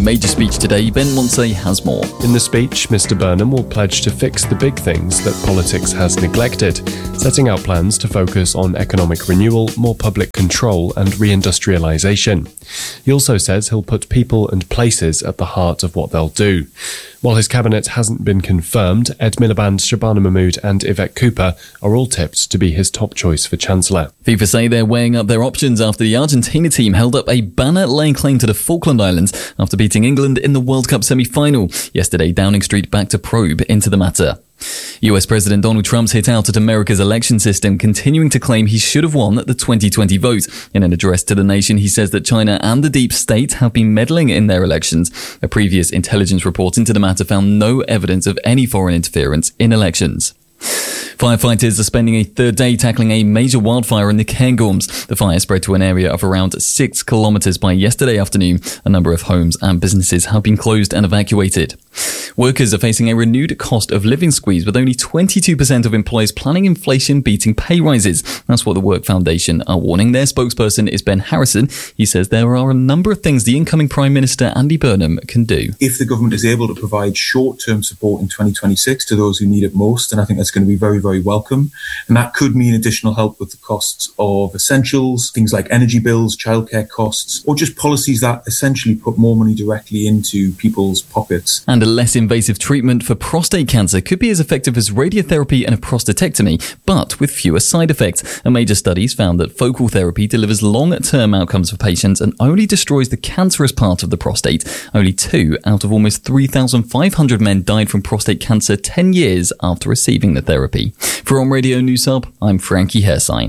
major speech today. Ben Monsey has more. In the speech, Mr Burnham will pledge to fix the big things that politics has neglected, setting out plans to focus on economic renewal, more public control and reindustrialisation. He also says he'll put people and places at the heart of what they'll do. While his cabinet hasn't been confirmed, Ed Miliband, Shabana Mahmood and Yvette Cooper are all tipped to be his top choice for Chancellor. FIFA say they're weighing up their options after the Argentina team held up a banner-laying claim to the Falkland Islands after beating England in the World Cup semi-final. Yesterday, Downing Street backed a probe into the matter. US President Donald Trump's hit out at America's election system, continuing to claim he should have won the 2020 vote. In an address to the nation, he says that China and the deep state have been meddling in their elections. A previous intelligence report into the matter found no evidence of any foreign interference in elections. Firefighters are spending a third day tackling a major wildfire in the Cairngorms. The fire spread to an area of around 6 kilometres by yesterday afternoon. A number of homes and businesses have been closed and evacuated. Workers are facing a renewed cost of living squeeze, with only 22% of employers planning inflation beating pay rises. That's what the Work Foundation are warning. Their spokesperson is Ben Harrison. He says there are a number of things the incoming Prime Minister Andy Burnham can do. If the government is able to provide short-term support in 2026 to those who need it most, then I think that's going to be very, very welcome. And that could mean additional help with the costs of essentials, things like energy bills, childcare costs, or just policies that essentially put more money directly into people's pockets. And a less invasive treatment for prostate cancer could be as effective as radiotherapy and a prostatectomy, but with fewer side effects. A major studies found that focal therapy delivers long-term outcomes for patients and only destroys the cancerous part of the prostate. Only 2 out of almost 3,500 men died from prostate cancer 10 years after receiving the therapy. For On Radio News Hub, I'm Frankie Hersign.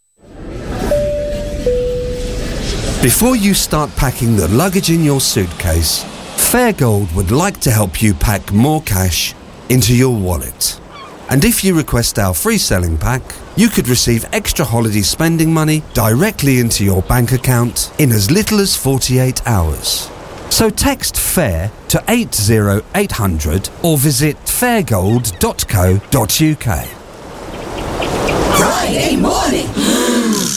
Before you start packing the luggage in your suitcase, Fairgold would like to help you pack more cash into your wallet. And if you request our free selling pack, you could receive extra holiday spending money directly into your bank account in as little as 48 hours. So text FAIR to 80800 or visit fairgold.co.uk. Friday morning.